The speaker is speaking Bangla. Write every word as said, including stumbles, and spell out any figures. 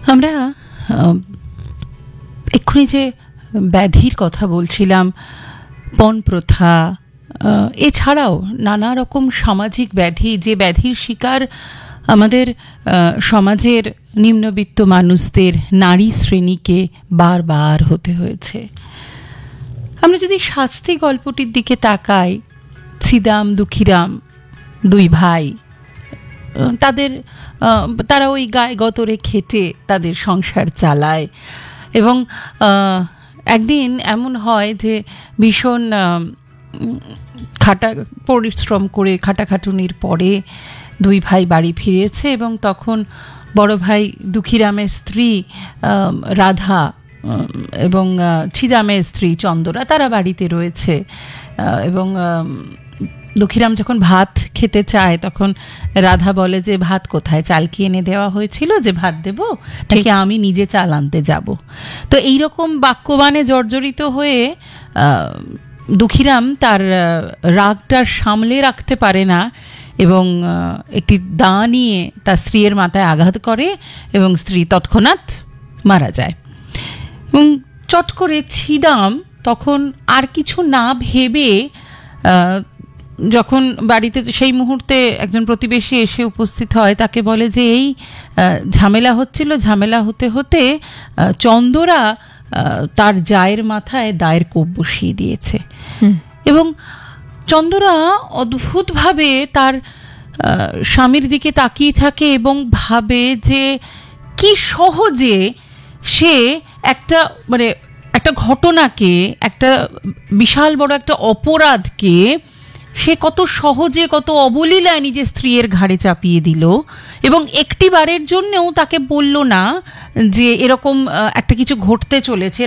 আমরা এক্ষুনি যে ব্যাধির কথা বলছিলাম, পণ প্রথা, এছাড়াও নানা রকম সামাজিক ব্যাধি, যে ব্যাধির শিকার আমাদের সমাজের নিম্নবিত্ত মানুষদের, নারী শ্রেণীকে বারবার হতে হয়েছে। আমরা যদি শাস্তি গল্পটির দিকে তাকাই, ছিদাম দুঃখীরাম দুই ভাই, তাদের তারা ওই গায়ে গতরে খেটে তাদের সংসার চালায় এবং একদিন এমন হয় যে ভীষণ খাটা পরিশ্রম করে খাটাখাটুনির পরে দুই ভাই বাড়ি ফিরেছে এবং তখন বড় ভাই দুঃখীরামের স্ত্রী রাধা এবং ছিদামের স্ত্রী চন্দরা তারা বাড়িতে রয়েছে এবং দুঃখীরাম যখন ভাত খেতে চায় তখন রাধা বলে যে ভাত কোথায়, চাল কি এনে দেওয়া হয়েছিল যে ভাত দেব, নাকি আমি নিজে চাল আনতে যাব? তো এইরকম বাক্যবাণে জর্জরিত হয়ে দুঃখীরাম তার রাগটা সামলে রাখতে পারে না এবং একটি দা নিয়ে তার স্ত্রীর মাথায় আঘাত করে এবং স্ত্রী তৎক্ষণাৎ মারা যায়। এবং চট করে ছিদাম তখন আর কিছু না ভেবে, যখন বাড়িতে সেই মুহূর্তে একজন প্রতিবেশী এসে উপস্থিত হয়, তাকে বলে যে এই ঝামেলা হচ্ছিল, ঝামেলা হতে হতে চন্দরা তার জায়ের মাথায় দায়ের কোপ বসিয়ে দিয়েছে। এবং চন্দরা অদ্ভুতভাবে তার স্বামীর দিকে তাকিয়ে থাকে এবং ভাবে যে কি সহজে সে একটা মানে একটা ঘটনাকে, একটা বিশাল বড় একটা অপরাধকে সে কত সহজে, কত অবলীলায় নিজের স্ত্রীর ঘাড়ে চাপিয়ে দিল এবং একটি বারের জন্যও তাকে বলল না যে এরকম একটা কিছু ঘটতে চলেছে,